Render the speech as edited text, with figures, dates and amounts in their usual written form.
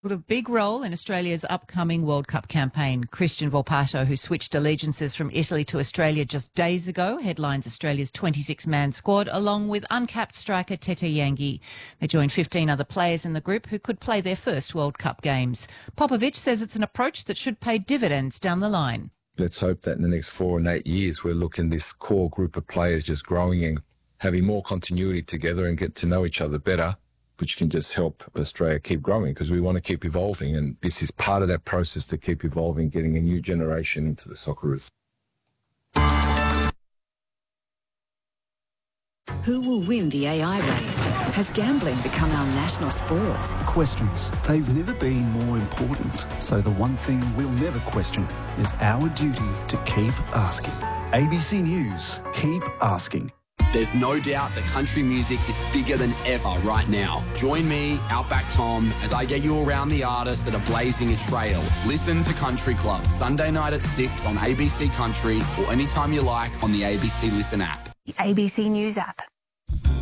A big role in Australia's upcoming World Cup campaign. Christian Volpato, who switched allegiances from Italy to Australia just days ago, headlines Australia's 26-man squad, along with uncapped striker Tete Yangi. They joined 15 other players in the group who could play their first World Cup games. Popovic says it's an approach that should pay dividends down the line. Let's hope that in the next 4 and 8 years we're looking this core group of players just growing and having more continuity together and get to know each other better, which can just help Australia keep growing because we want to keep evolving, and this is part of that process to keep evolving, getting a new generation into the Socceroos. Who will win the AI race? Has gambling become our national sport? Questions. They've never been more important. So the one thing we'll never question is our duty to keep asking. ABC News, keep asking. There's no doubt that country music is bigger than ever right now. Join me, Outback Tom, as I get you around the artists that are blazing a trail. Listen to Country Club, Sunday night at 6 on ABC Country or anytime you like on the ABC Listen app. The ABC News app.